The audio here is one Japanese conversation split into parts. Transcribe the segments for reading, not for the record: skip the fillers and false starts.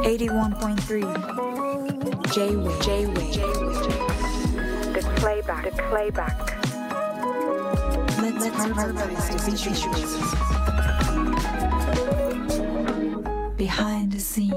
81.3 J-Wave The playback Let's harmonize the visuals Behind the scenes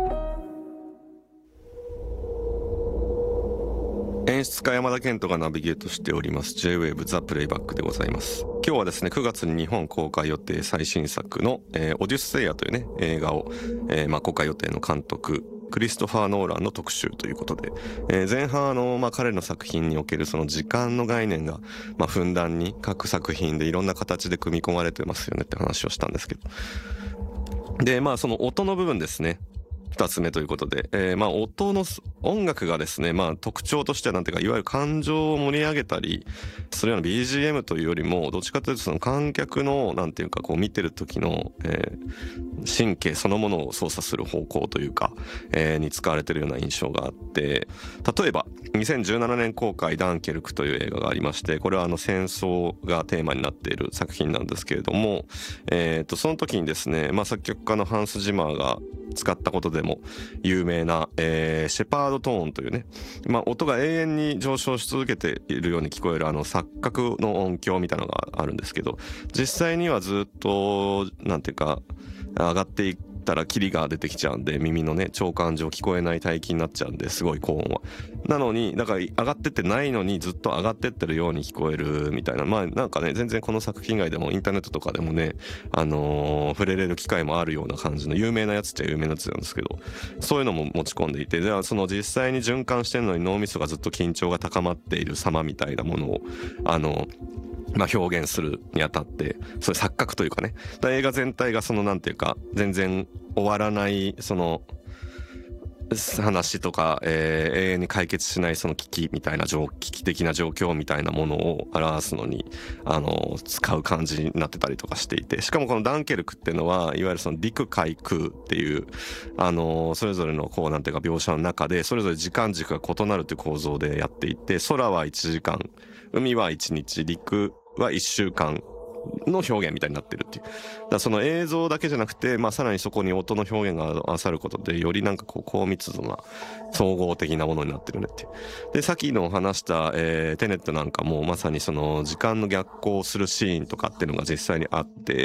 演出家山田健人がナビゲートしております J-Wave The Playback でございます。今日はですね9月に日本公開予定最新作の、オデュッセイアというね映画を、公開予定の監督クリストファー・ノーランの特集ということで、前半彼の作品におけるその時間の概念が、ふんだんに各作品でいろんな形で組み込まれてますよねって話をしたんですけど、でその音の部分ですね2つ目ということで、音の音楽がですね、特徴としてはなんていうかいわゆる感情を盛り上げたりするような BGM というよりもどっちかというとその観客のなんていうかこう見てる時の、神経そのものを操作する方向というか、に使われてるような印象があって、例えば2017年公開ダンケルクという映画がありまして、これは戦争がテーマになっている作品なんですけれども、その時にですね、作曲家のハンス・ジマーが使ったことでも有名な、シェパードトーンというね、音が永遠に上昇し続けているように聞こえる錯覚の音響みたいなのがあるんですけど、実際にはずっとなんていうか上がっていったらキリが出てきちゃうんで耳のね聴感上聞こえない帯域になっちゃうんですごい高音は。なのにだから上がってってないのにずっと上がってってるように聞こえるみたいな、なんかね全然この作品以外でもインターネットとかでもね触れれる機会もあるような感じの有名なやつっちゃ有名なやつなんですけど、そういうのも持ち込んでいて、ではその実際に循環してるのに脳みそがずっと緊張が高まっている様みたいなものを表現するにあたってそういう錯覚というかね、映画全体がそのなんていうか全然終わらないその話とか、永遠に解決しないその危機的な状況みたいなものを表すのに使う感じになってたりとかしていて、しかもこのダンケルクっていうのはいわゆるその陸海空っていうそれぞれのこうなんていうか描写の中でそれぞれ時間軸が異なるという構造でやっていて、空は1時間、海は1日、陸は1週間の表現みたいになってるっていう。だからその映像だけじゃなくて、さらにそこに音の表現が合わさることでよりなんかこう高密度な総合的なものになってるねっていう。でさっきの話した、テネットなんかもまさにその時間の逆行するシーンとかっていうのが実際にあって、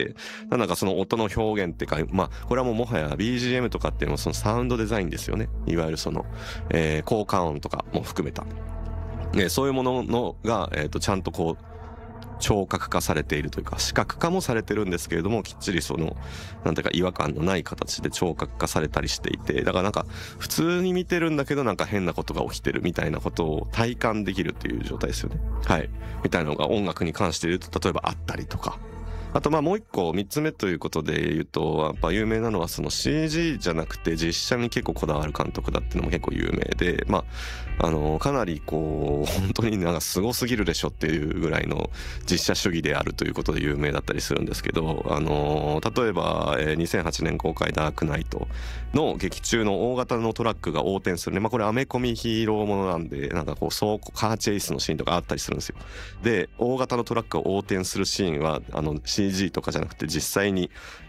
なんかその音の表現っていうかこれはもはや BGM とかっていうのもそのサウンドデザインですよね。いわゆるその、効果音とかも含めた、そういうものが、ちゃんとこう聴覚化されているというか視覚化もされてるんですけれども、きっちりそのなんていうか違和感のない形で聴覚化されたりしていて、だからなんか普通に見てるんだけどなんか変なことが起きてるみたいなことを体感できるっていう状態ですよね。はいみたいなのが音楽に関して言うと例えばあったりとか、あともう一個3つ目ということで言うとやっぱ有名なのはその CG じゃなくて実写に結構こだわる監督だっていうのも結構有名で、かなりこう本当になんかすごすぎるでしょっていうぐらいの実写主義であるということで有名だったりするんですけど、例えば2008年公開ダークナイトの劇中の大型のトラックが横転するね、これアメコミヒーローものなんでなんかこうカーチェイスのシーンとかあったりするんですよ。で大型のトラックが横転するシーンはCG とかじゃなくて実際に